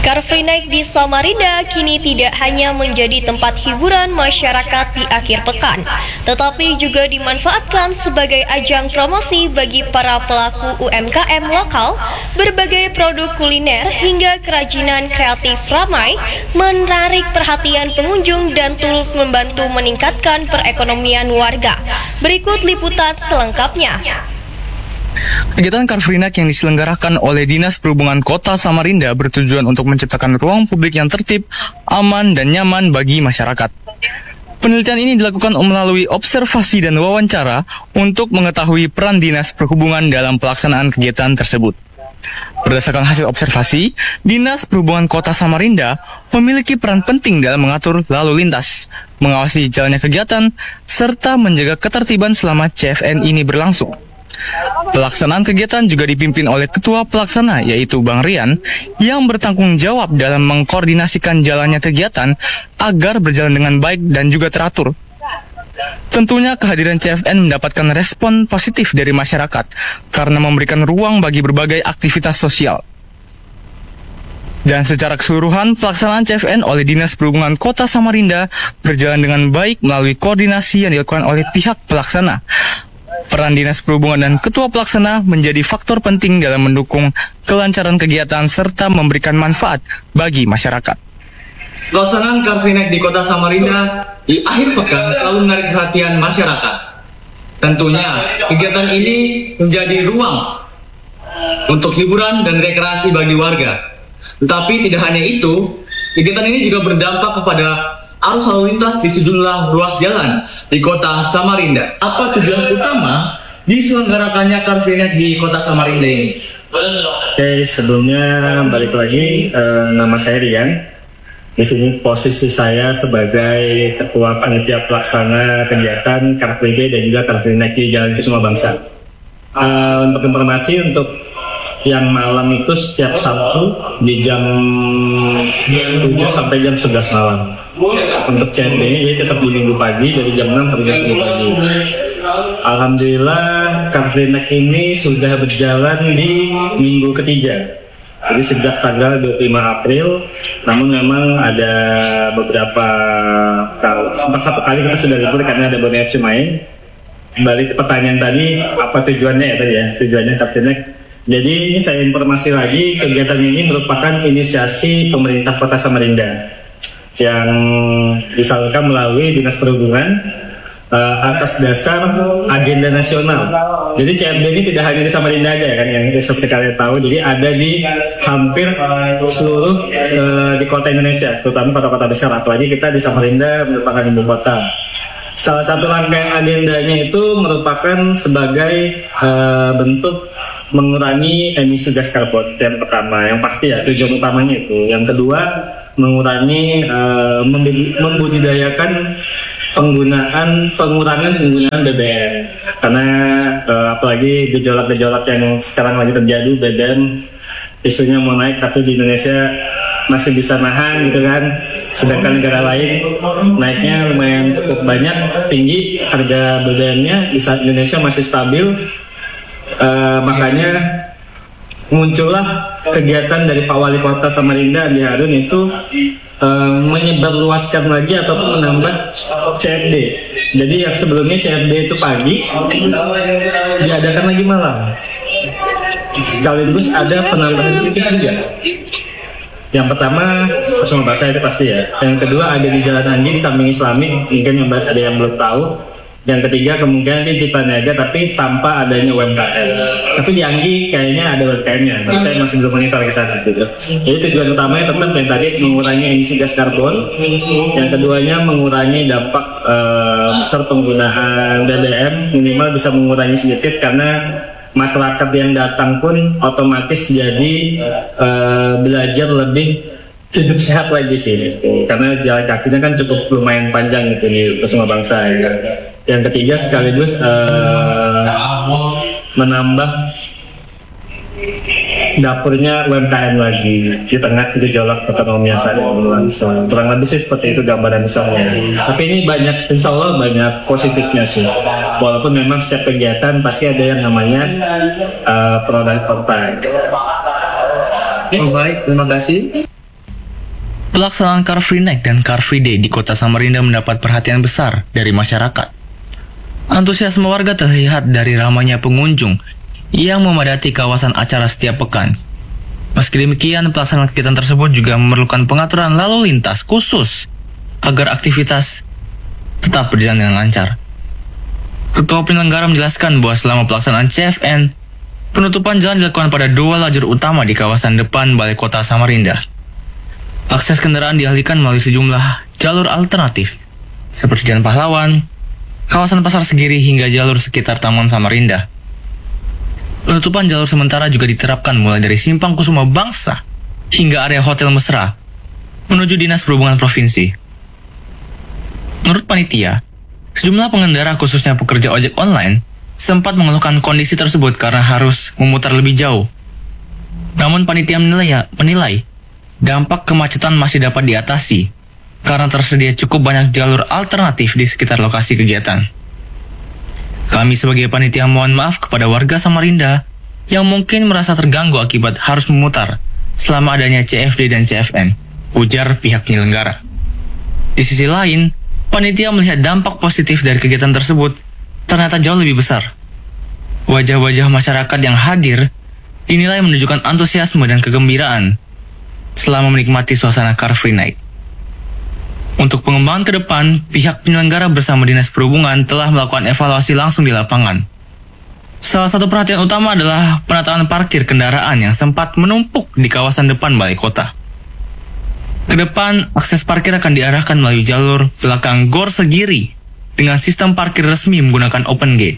Car Free Night di Samarinda kini tidak hanya menjadi tempat hiburan masyarakat di akhir pekan, tetapi juga dimanfaatkan sebagai ajang promosi bagi para pelaku UMKM lokal. Berbagai produk kuliner hingga kerajinan kreatif ramai menarik perhatian pengunjung dan turut membantu meningkatkan perekonomian warga. Berikut liputan selengkapnya. Kegiatan Car Free Night yang diselenggarakan oleh Dinas Perhubungan Kota Samarinda bertujuan untuk menciptakan ruang publik yang tertib, aman, dan nyaman bagi masyarakat. Penelitian ini dilakukan melalui observasi dan wawancara untuk mengetahui peran Dinas Perhubungan dalam pelaksanaan kegiatan tersebut. Berdasarkan hasil observasi, Dinas Perhubungan Kota Samarinda memiliki peran penting dalam mengatur lalu lintas, mengawasi jalannya kegiatan, serta menjaga ketertiban selama CFN ini berlangsung. Pelaksanaan kegiatan juga dipimpin oleh Ketua Pelaksana, yaitu Bang Rian, yang bertanggung jawab dalam mengkoordinasikan jalannya kegiatan agar berjalan dengan baik dan juga teratur. Tentunya kehadiran CFN mendapatkan respon positif dari masyarakat karena memberikan ruang bagi berbagai aktivitas sosial. Dan secara keseluruhan, pelaksanaan CFN oleh Dinas Perhubungan Kota Samarinda berjalan dengan baik melalui koordinasi yang dilakukan oleh pihak pelaksana. Peran Dinas Perhubungan dan Ketua Pelaksana menjadi faktor penting dalam mendukung kelancaran kegiatan serta memberikan manfaat bagi masyarakat. Pelaksanaan Car Free Night di Kota Samarinda di akhir pekan selalu menarik perhatian masyarakat. Tentunya kegiatan ini menjadi ruang untuk hiburan dan rekreasi bagi warga. Tetapi tidak hanya itu, kegiatan ini juga berdampak kepada arus lalu lintas di sejumlah ruas jalan di Kota Samarinda. Apa tujuan utama diselenggarakannya Car Free Night di Kota Samarinda ini? Oke, sebelumnya balik lagi, nama saya Rian. Di sini posisi saya sebagai Ketua Panitia Pelaksana kegiatan Car Free Day dan juga Car Free Night di Jalan Kusuma Bangsa. Untuk informasi, untuk yang malam itu setiap Sabtu di jam 7 sampai jam 11 malam. Untuk CNB ini tetap di minggu pagi dari jam 6 sampai jam 10 pagi. Alhamdulillah Car Free Night ini sudah berjalan di minggu ketiga. Jadi sejak tanggal 25 April, namun memang ada beberapa sempat satu kali kita sudah libur karena ada Bonek FC main. Balik ke pertanyaan tadi, apa tujuannya ya tadi ya? Tujuannya Car Free Night. Jadi ini saya informasi lagi, kegiatan ini merupakan inisiasi pemerintah Kota Samarinda yang disalurkan melalui Dinas Perhubungan atas dasar agenda nasional. Jadi CFD ini tidak hanya di Samarinda aja kan, yang seperti kalian tahu. Jadi ada di hampir seluruh di kota Indonesia, terutama kota-kota besar. Apalagi kita di Samarinda merupakan ibu kota. Salah satu rangkaian agendanya itu merupakan sebagai bentuk mengurangi emisi gas karbon. Yang pertama, yang pasti ya tujuan utamanya itu. Yang kedua, mengurangi membudidayakan pengurangan penggunaan BBM, karena apalagi gejolak-gejolak yang sekarang lagi terjadi, BBM isunya mau naik tapi di Indonesia masih bisa nahan gitu kan, sedangkan negara lain naiknya lumayan cukup banyak, tinggi harga BBM-nya, di saat Indonesia masih stabil. Makanya muncullah kegiatan dari Pak Wali Kota Samarinda Andi Harun itu menyebarluaskan lagi ataupun menambah CFD. Jadi yang sebelumnya CFD itu pagi, diadakan lagi malam. Sekaligus ada penambahan titik juga. Yang pertama Kusuma Bangsa itu pasti ya. Yang kedua ada di Jalan Andi di samping Islami, mungkin yang ada yang belum tahu. Yang ketiga kemungkinan di Cipta Niaga tapi tanpa adanya UMKM. Tapi di Anggi kayaknya ada UMKM-nya, tapi saya masih belum monitor ke sana gitu. Jadi tujuan utamanya tetap yang tadi mengurangi emisi gas karbon. Yang keduanya mengurangi dampak besar penggunaan BBM, minimal bisa mengurangi sedikit karena masyarakat yang datang pun otomatis jadi belajar lebih hidup sehat lagi sih, karena jalan kakinya kan cukup lumayan panjang gitu di Kusuma Bangsa ya. Yang ketiga sekaligus menambah dapurnya UMKM lagi di tengah gejolak perekonomian saat ini berlangsung. Kurang lebih sih seperti itu gambaran besarnya. Tapi ini banyak, insya Allah banyak positifnya sih. Walaupun memang setiap kegiatan pasti ada yang namanya pro dan kontra. Baik, terima kasih. Pelaksanaan Car Free Night dan Car Free Day di kota Samarinda mendapat perhatian besar dari masyarakat. Antusiasme warga terlihat dari ramainya pengunjung yang memadati kawasan acara setiap pekan. Meski demikian, pelaksanaan kegiatan tersebut juga memerlukan pengaturan lalu lintas khusus agar aktivitas tetap berjalan dengan lancar. Ketua penyelenggara menjelaskan bahwa selama pelaksanaan CFN, penutupan jalan dilakukan pada 2 lajur utama di kawasan depan Balai Kota Samarinda. Akses kendaraan dialihkan melalui sejumlah jalur alternatif, seperti Jalan Pahlawan, kawasan Pasar Segiri hingga jalur sekitar Taman Samarinda. Penutupan jalur sementara juga diterapkan mulai dari Simpang Kusuma Bangsa hingga area Hotel Mesra menuju Dinas Perhubungan Provinsi. Menurut panitia, sejumlah pengendara khususnya pekerja ojek online sempat mengeluhkan kondisi tersebut karena harus memutar lebih jauh. Namun panitia menilai dampak kemacetan masih dapat diatasi karena tersedia cukup banyak jalur alternatif di sekitar lokasi kegiatan. Kami sebagai panitia mohon maaf kepada warga Samarinda yang mungkin merasa terganggu akibat harus memutar selama adanya CFD dan CFN, ujar pihak penyelenggara. Di sisi lain, panitia melihat dampak positif dari kegiatan tersebut ternyata jauh lebih besar. Wajah-wajah masyarakat yang hadir dinilai menunjukkan antusiasme dan kegembiraan selama menikmati suasana Car Free Night. Untuk pengembangan ke depan, pihak penyelenggara bersama Dinas Perhubungan telah melakukan evaluasi langsung di lapangan. Salah satu perhatian utama adalah penataan parkir kendaraan yang sempat menumpuk di kawasan depan Balai Kota. Ke depan, akses parkir akan diarahkan melalui jalur belakang Gor Segiri dengan sistem parkir resmi menggunakan open gate.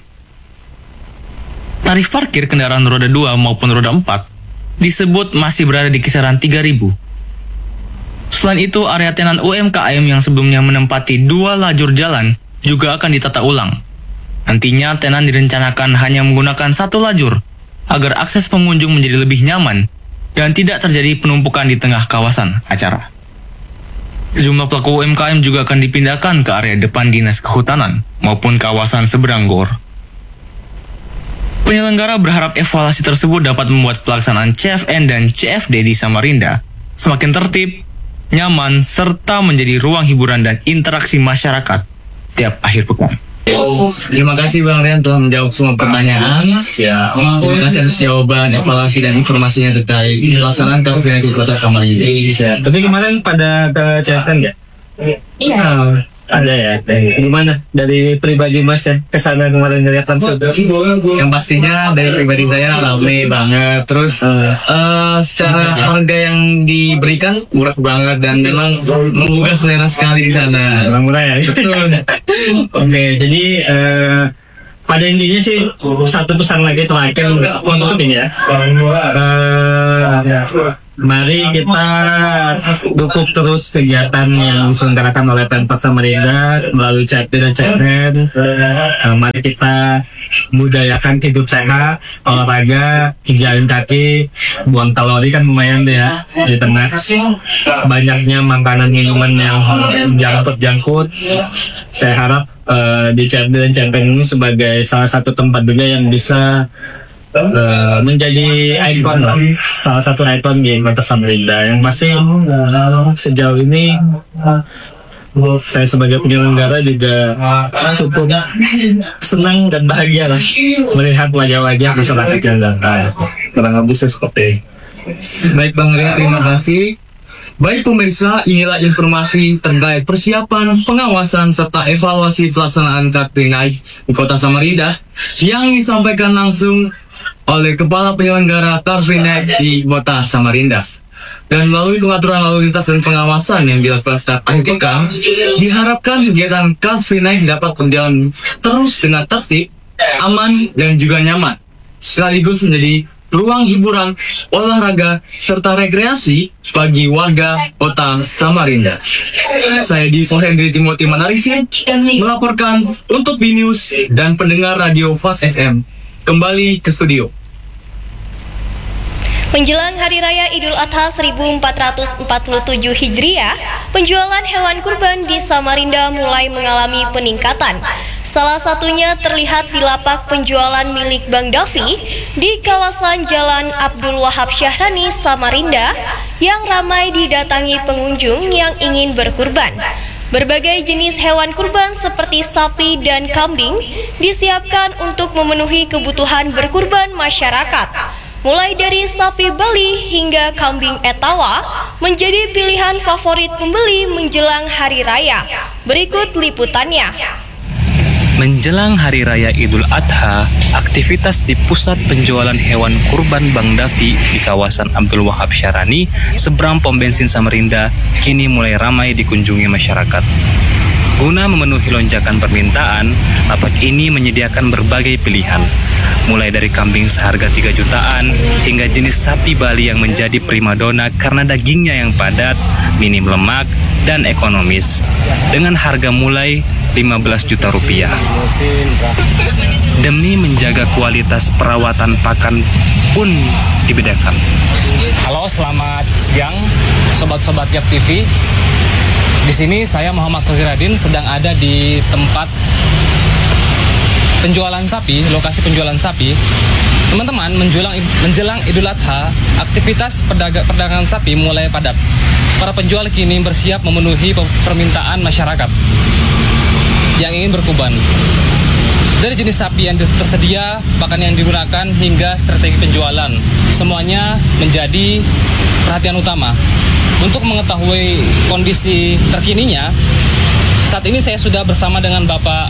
Tarif parkir kendaraan roda 2 maupun roda 4 disebut masih berada di kisaran 3.000. Selain itu, area tenan UMKM yang sebelumnya menempati 2 lajur jalan juga akan ditata ulang. Nantinya tenan direncanakan hanya menggunakan 1 lajur agar akses pengunjung menjadi lebih nyaman dan tidak terjadi penumpukan di tengah kawasan acara. Sejumlah pelaku UMKM juga akan dipindahkan ke area depan Dinas Kehutanan maupun kawasan seberang GOR. Penyelenggara berharap evaluasi tersebut dapat membuat pelaksanaan CFN dan CFD di Samarinda semakin tertib, nyaman, serta menjadi ruang hiburan dan interaksi masyarakat tiap akhir pekan. Terima kasih Bang Rian telah menjawab semua pertanyaan. Ya, terima kasih atas jawaban, evaluasi dan informasinya terkait pelaksanaan Car Free Night di Kota Samarinda. Tapi kemarin pada ke CFN nggak? Iya. Ada ya. Gimana dari pribadi Mas ya kesana kemarin ngeliat langsung? Yang pastinya dari pribadi saya ramai banget. Terus secara harga yang diberikan murah banget dan memang menggugah selera sekali di sana. Memang murah ya. Betul. Oke, jadi pada intinya sih satu pesan lagi terakhir untuk ini ya. Mari kita dukung terus kegiatan yang diselenggarakan oleh Pemkot Samarinda melalui CFD dan CFN. Mari kita budayakan hidup sehat, olahraga, jalan kaki, buang kalori kan lumayan deh ya di tengah banyaknya makanan minuman yang jangkut. Saya harap di CFD dan CFN ini sebagai salah satu tempat juga yang bisa menjadi ikon lah, salah satu ikon di Kota Samarinda. Yang pasti sejauh ini saya sebagai penyelenggara juga cukup senang dan bahagia lah melihat wajah-wajah masyarakat yang datang. Kurang lebih seperti. Baik Bang Rian, terima kasih. Baik pemirsa, inilah informasi terkait persiapan, pengawasan, serta evaluasi pelaksanaan Car Free Night di Kota Samarinda yang disampaikan langsung oleh Kepala Penyelenggara Car Free Night di Kota Samarinda. Dan melalui pengaturan lalu lintas dan pengawasan yang dilakukan staf akhir pekan, diharapkan kegiatan Car Free Night dapat berjalan terus dengan tertib, aman, dan juga nyaman, sekaligus menjadi ruang hiburan, olahraga, serta rekreasi bagi warga Kota Samarinda. Saya Divo Hendri Timothy Manarisin melaporkan untuk BNews dan pendengar radio Fast FM. Kembali ke studio. Menjelang Hari Raya Idul Adha 1447 Hijriah, penjualan hewan kurban di Samarinda mulai mengalami peningkatan. Salah satunya terlihat di lapak penjualan milik Bang Davi di kawasan Jalan Abdul Wahab Syahrani, Samarinda, yang ramai didatangi pengunjung yang ingin berkurban. Berbagai jenis hewan kurban seperti sapi dan kambing disiapkan untuk memenuhi kebutuhan berkurban masyarakat. Mulai dari sapi Bali hingga kambing Etawa menjadi pilihan favorit pembeli menjelang hari raya. Berikut liputannya. Menjelang Hari Raya Idul Adha, aktivitas di pusat penjualan hewan kurban Bang Davi di kawasan Abdul Wahab Syahrani, seberang pom bensin Samarinda, kini mulai ramai dikunjungi masyarakat. Guna memenuhi lonjakan permintaan, lapak ini menyediakan berbagai pilihan, mulai dari kambing seharga 3 jutaan hingga jenis sapi Bali yang menjadi primadona karena dagingnya yang padat, minim lemak, dan ekonomis, dengan harga mulai 15 juta rupiah. Demi menjaga kualitas perawatan pakan pun dibedakan. Halo, selamat siang sobat-sobat Yap TV. Di sini saya Muhammad Faziradin sedang ada di tempat penjualan sapi, lokasi penjualan sapi. Teman-teman, menjelang Idul Adha, aktivitas perdagangan sapi mulai padat. Para penjual kini bersiap memenuhi permintaan masyarakat yang ingin berkurban. Dari jenis sapi yang tersedia, pakan yang digunakan, hingga strategi penjualan, semuanya menjadi perhatian utama. Untuk mengetahui kondisi terkininya, saat ini saya sudah bersama dengan Bapak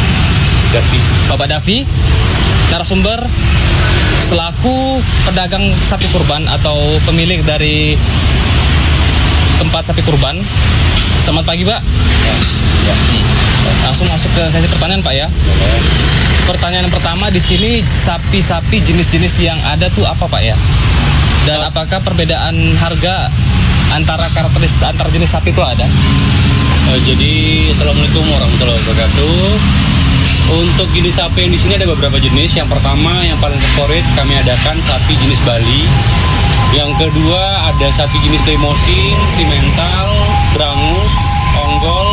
Davi, narasumber selaku pedagang sapi kurban atau pemilik dari tempat sapi kurban. Selamat pagi, Pak. Langsung masuk ke sesi pertanyaan, Pak, ya. Pertanyaan yang pertama, di sini sapi-sapi jenis-jenis yang ada tuh apa, Pak, ya? Dan apakah perbedaan harga antara karakteristik antar jenis sapi itu ada? Jadi assalamualaikum warahmatullahi wabarakatuh. Untuk jenis sapi yang di sini ada beberapa jenis. Yang pertama, yang paling favorit kami adakan sapi jenis Bali. Yang kedua ada sapi jenis Limosin, Simental, Brangus, Onggol.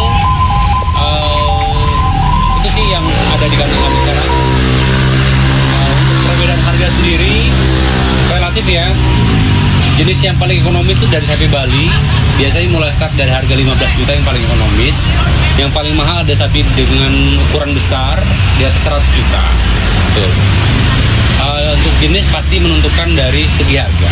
Itu sih yang ada di kandang kami sekarang. Untuk perbedaan harga sendiri relatif ya. Jenis yang paling ekonomis itu dari sapi Bali, biasanya mulai start dari harga 15 juta yang paling ekonomis. Yang paling mahal ada sapi dengan ukuran besar di atas 100 juta. Betul. Untuk jenis pasti menentukan dari segi harga.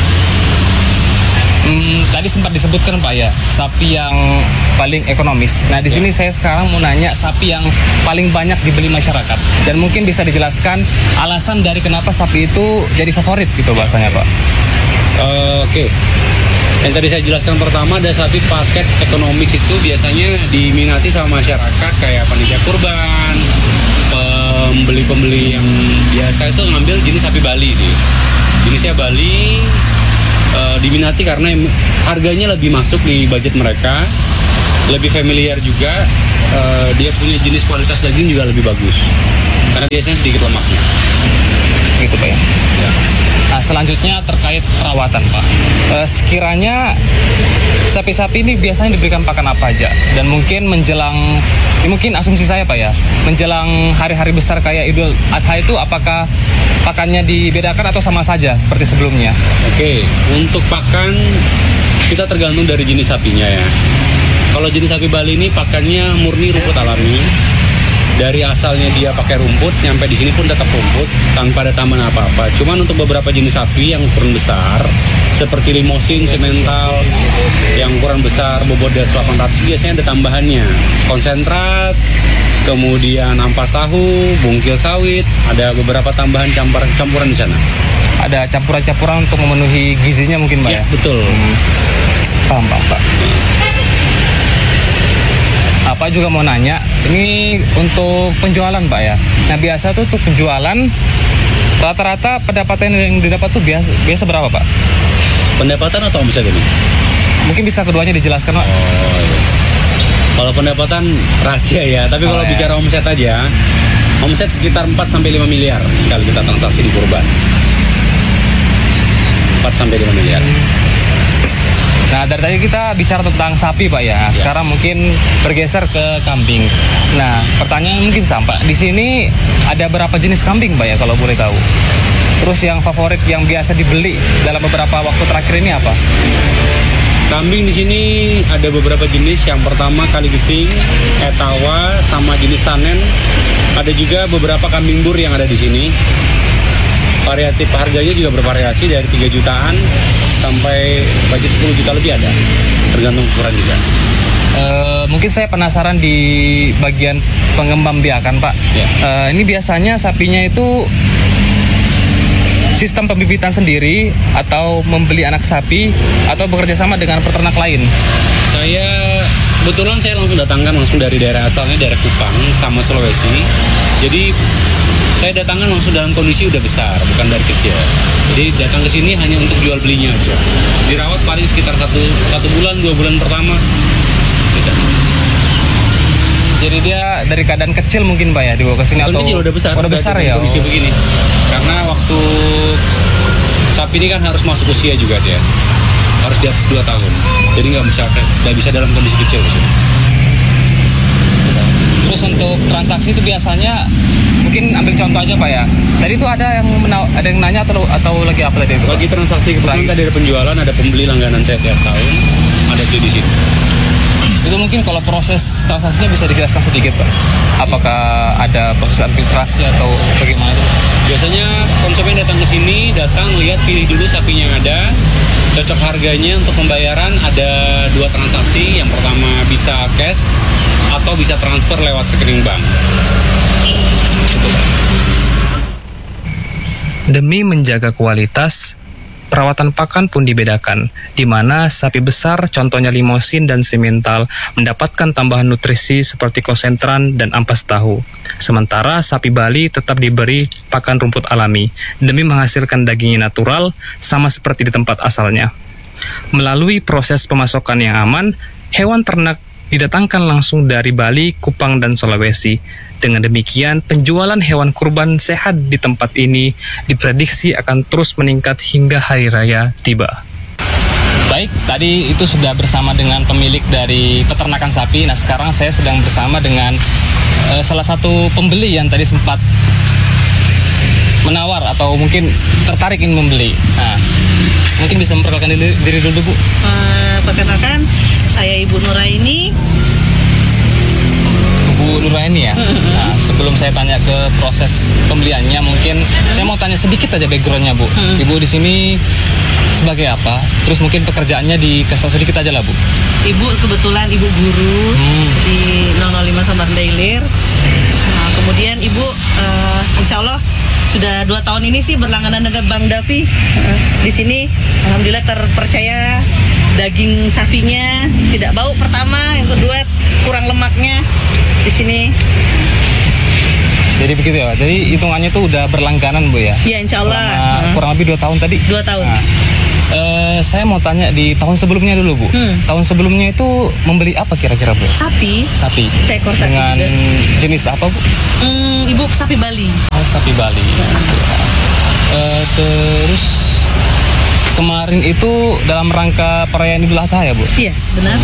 Tadi sempat disebutkan, Pak, ya, sapi yang paling ekonomis. Nah, di sini saya sekarang mau nanya sapi yang paling banyak dibeli masyarakat, dan mungkin bisa dijelaskan alasan dari kenapa sapi itu jadi favorit gitu bahasanya, Pak. Oke. Yang tadi saya jelaskan pertama ada sapi paket ekonomis, itu biasanya diminati sama masyarakat kayak panitia kurban, pembeli-pembeli yang biasa itu ngambil jenis sapi Bali sih. Jenisnya Bali diminati karena harganya lebih masuk di budget mereka, lebih familiar juga, dia punya jenis kualitas daging juga lebih bagus karena biasanya sedikit lemaknya. Gitu, Pak, ya. Nah, selanjutnya terkait perawatan, Pak. Sekiranya sapi-sapi ini biasanya diberikan pakan apa aja? Dan mungkin menjelang, ini mungkin asumsi saya, Pak, ya, menjelang hari-hari besar kayak Idul Adha itu, apakah pakannya dibedakan atau sama saja seperti sebelumnya? Oke, untuk pakan kita tergantung dari jenis sapinya ya. Kalau jenis sapi Bali ini pakannya murni rumput alami. Dari asalnya dia pakai rumput, nyampe di sini pun tetap rumput tanpa ada tambahan apa-apa. Cuman untuk beberapa jenis sapi yang ukuran besar, seperti Limosin, Simental, yang ukuran besar, bobot di atas 800, biasanya ada tambahannya. Konsentrat, kemudian ampas tahu, bungkil sawit, ada beberapa tambahan campuran di sana. Ada campuran-campuran untuk memenuhi gizinya mungkin, Pak, ya? Betul. Paham, Pak. Apa juga mau nanya, ini untuk penjualan, Pak, ya. Nah, biasa tuh untuk penjualan rata-rata pendapatan yang didapat tuh biasa berapa, Pak? Pendapatan atau omset ini? Mungkin bisa keduanya dijelaskan, Pak. Oh, iya. Kalau pendapatan rahasia ya, tapi kalau bicara omset aja, omset sekitar 4-5 miliar sekali kita transaksi di kurban. 4-5 miliar. Nah, Nah, dari tadi kita bicara tentang sapi, Pak ya. Sekarang mungkin bergeser ke kambing. Nah, pertanyaan mungkin sama, Pak. Di sini ada berapa jenis kambing, Pak ya, kalau boleh tahu? Terus yang favorit yang biasa dibeli dalam beberapa waktu terakhir ini apa? Kambing di sini ada beberapa jenis. Yang pertama kaligesing, etawa, sama jenis sanen. Ada juga beberapa kambing bur yang ada di sini. Variatif harganya juga bervariasi dari 3 jutaan sampai bagi 10 juta lebih ada. Tergantung ukuran juga. Mungkin saya penasaran di bagian pengembang biakan, Pak. Ya. Ini biasanya sapinya itu sistem pembibitan sendiri atau membeli anak sapi atau bekerja sama dengan peternak lain? Kebetulan saya langsung datangkan langsung dari daerah asalnya, daerah Kupang sama Sulawesi. Jadi saya datangkan langsung dalam kondisi udah besar, bukan dari kecil. Jadi datang ke sini hanya untuk jual belinya aja. Dirawat paling sekitar satu bulan, 2 bulan pertama. Gitu. Jadi dia dari keadaan kecil mungkin, Pak ya, dibawa ke sini atau Kecil, udah besar. Udah besar ya. Kondisi begini. Karena waktu sapi ini kan harus masuk usia juga dia. Harus di atas 2 tahun. Jadi nggak bisa dalam kondisi kecil sih. Terus untuk transaksi itu biasanya mungkin ambil contoh aja, Pak ya. Tadi itu ada yang nanya atau lagi apa tadi itu? Bagi transaksi kebetulan tadi ada penjualan, ada pembeli langganan saya tiap tahun. Ada di sini. Itu mungkin kalau proses transaksinya bisa dijelaskan sedikit, Pak. Apakah ada proses administrasi atau bagaimana? Biasanya konsumen datang ke sini, lihat, pilih dulu sapinya yang ada, cocok harganya. Untuk pembayaran ada 2 transaksi. Yang pertama bisa cash atau bisa transfer lewat rekening bank. Demi menjaga kualitas, perawatan pakan pun dibedakan, di mana sapi besar, contohnya limosin dan simental, mendapatkan tambahan nutrisi seperti konsentran dan ampas tahu. Sementara sapi Bali tetap diberi pakan rumput alami, demi menghasilkan dagingnya natural, sama seperti di tempat asalnya. Melalui proses pemasokan yang aman, hewan ternak didatangkan langsung dari Bali, Kupang, dan Sulawesi. Dengan demikian, penjualan hewan kurban sehat di tempat ini diprediksi akan terus meningkat hingga hari raya tiba. Baik, tadi itu sudah bersama dengan pemilik dari peternakan sapi. Nah, sekarang saya sedang bersama dengan salah satu pembeli yang tadi sempat menawar atau mungkin tertarik ingin membeli. Nah, mungkin bisa memperkenalkan diri dulu, Bu. Perkenalkan, saya Ibu Nuraini. Bu Nuraini ya. Nah, sebelum saya tanya ke proses pembeliannya, mungkin saya mau tanya sedikit aja backgroundnya, Bu. Ibu di sini sebagai apa? Terus mungkin pekerjaannya dikasih tahu sedikit aja lah, Bu. Ibu kebetulan ibu guru di 005 Samarinda Ilir. Nah, kemudian ibu insya Allah sudah 2 tahun ini sih berlangganan dengan Bang Davi. Di sini alhamdulillah terpercaya. Daging sapinya tidak bau pertama, yang kedua kurang lemaknya di sini. Jadi begitu ya, jadi hitungannya tuh udah berlangganan, Bu ya? Iya, insya Allah. Selama kurang lebih 2 tahun tadi? 2 tahun. Nah, saya mau tanya di tahun sebelumnya dulu, Bu. Tahun sebelumnya itu membeli apa kira-kira, Bu? Sapi. Seekor sapi dengan juga. Jenis apa, Bu? Ibu sapi Bali. Oh, sapi Bali. Terus kemarin itu dalam rangka perayaan Idul Adha ya, Bu? Iya, benar.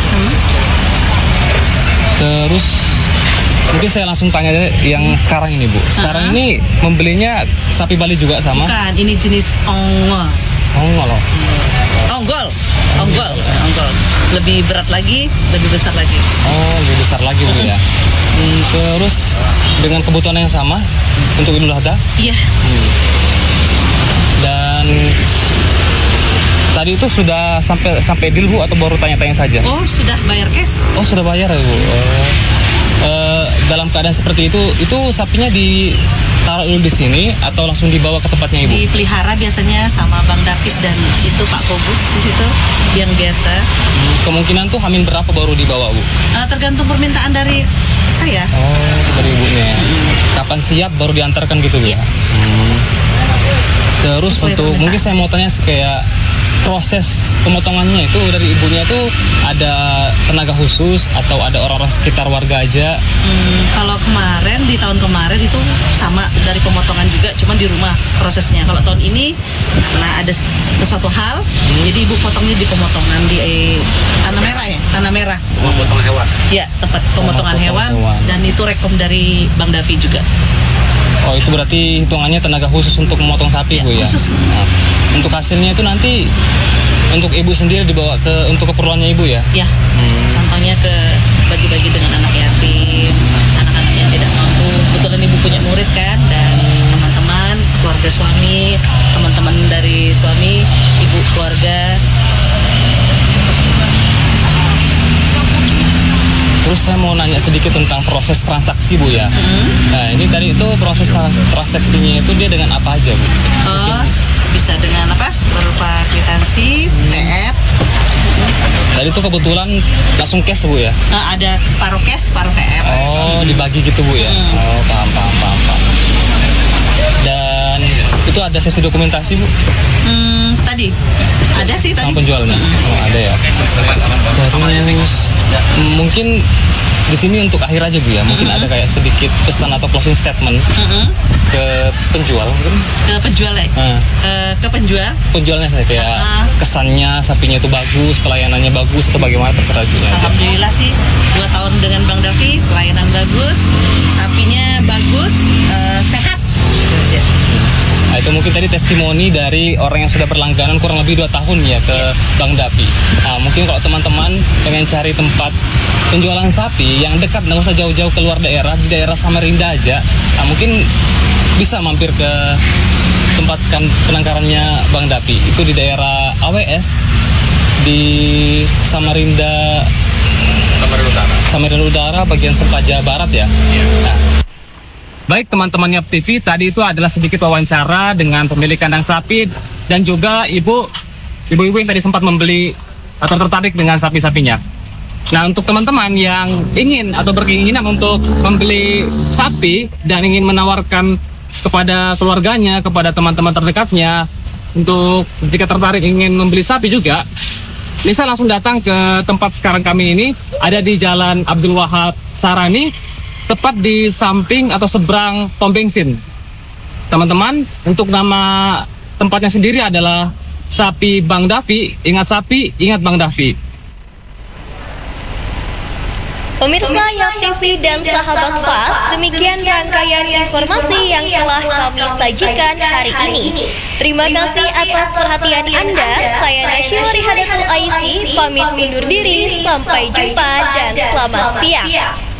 Terus mungkin saya langsung tanya aja yang sekarang ini, Bu. Sekarang ini membelinya sapi Bali juga sama? Bukan, ini jenis ongol. Ongol. Onggol. Lebih berat lagi, lebih besar lagi. Oh, lebih besar lagi, Bu ya. Terus dengan kebutuhan yang sama untuk Idul Adha? Iya. Dan tadi itu sudah sampai deal, Bu, atau baru tanya-tanya saja? Oh, sudah bayar cash. Oh, sudah bayar ya, Bu. Dalam keadaan seperti itu sapinya ditaruh dulu di sini atau langsung dibawa ke tempatnya, Ibu? Dipelihara biasanya sama Bang Davis dan itu Pak Kobus di situ yang biasa. Kemungkinan tuh hamil berapa baru dibawa, Bu? Tergantung permintaan dari saya. Oh, dari ibunya. Kapan siap baru diantarkan gitu, Bu? Iya. Terus Sesuai untuk permintaan. mungkin saya mau tanya kayak proses pemotongannya itu dari ibunya tuh ada tenaga khusus atau ada orang-orang sekitar warga aja? Kalau kemarin, di tahun kemarin itu sama dari pemotongan juga, cuman di rumah prosesnya. Kalau tahun ini, nah ada sesuatu hal, jadi ibu potongnya di pemotongan di Tanah Merah ya, Tanah Merah. Pemotongan hewan. Ya, tempat pemotongan hewan, dan itu rekom dari Bang Davi juga. Oh, itu berarti hitungannya tenaga khusus untuk memotong sapi, Ya, Bu ya? khusus. Nah, untuk hasilnya itu nanti untuk ibu sendiri dibawa untuk keperluannya ibu ya? Ya, contohnya ke bagi-bagi dengan anak yatim, anak-anak yang tidak mampu. Kebetulan ibu punya murid kan, dan teman-teman, keluarga suami, teman-teman dari suami, ibu keluarga. Terus saya mau nanya sedikit tentang proses transaksi, Bu ya. Nah, ini tadi itu proses transaksinya itu dia dengan apa aja, Bu? Bisa dengan apa? Berupa kwitansi, TF. Tadi itu kebetulan langsung cash, Bu ya? Ada separuh cash, separuh TF. Oh, dibagi gitu, Bu ya? Oh, paham. Dan itu ada sesi dokumentasi, Bu? Tadi ada sih tadi. Sama penjualnya? Oh, ada ya. Terus mungkin di sini untuk akhir aja, Bu ya. Mungkin ada kayak sedikit pesan atau closing statement ke penjual mungkin? Ke penjual ya? Ke penjual? Penjualnya saya kayak kesannya sapinya itu bagus, pelayanannya bagus atau bagaimana, terserah Bu. Alhamdulillah sih 2 tahun dengan Bang Davi, pelayanan bagus, sapinya bagus, sehat. Nah, itu mungkin tadi testimoni dari orang yang sudah berlangganan kurang lebih 2 tahun ya ke Bang Davi. Nah, mungkin kalau teman-teman pengen cari tempat penjualan sapi yang dekat, nggak usah jauh-jauh keluar daerah, di daerah Samarinda aja, nah, mungkin bisa mampir ke tempat penangkarannya Bang Davi. Itu di daerah AWS di Samarinda Utara bagian Sepaja Barat ya. Nah, baik teman-teman Yap TV, tadi itu adalah sedikit wawancara dengan pemilik kandang sapi dan juga ibu-ibu yang tadi sempat membeli atau tertarik dengan sapi-sapinya. Nah, untuk teman-teman yang ingin atau berkeinginan untuk membeli sapi dan ingin menawarkan kepada keluarganya, kepada teman-teman terdekatnya, untuk jika tertarik ingin membeli sapi juga, bisa langsung datang ke tempat sekarang kami ini, ada di Jalan Abdul Wahab Sarani, tepat di samping atau seberang pom bensin. Teman-teman, untuk nama tempatnya sendiri adalah Sapi Bang Davi. Ingat sapi, ingat Bang Davi. Pemirsa Yap TV dan sahabat FAS, demikian rangkaian informasi yang telah kami sajikan hari ini. Terima kasih atas perhatian Anda. Saya Nasyiwari Hadatul Aisi, pamit undur diri. Sampai jumpa dan selamat siang.